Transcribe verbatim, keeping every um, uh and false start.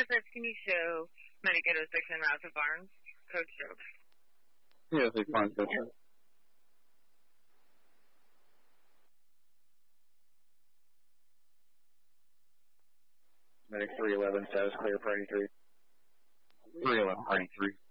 Office, can you show Medic eight oh six and Raza Barnes? Code stroke. Yeah, six Barnes, code stroke. Medic three eleven, status clear, party three. three eleven, party three.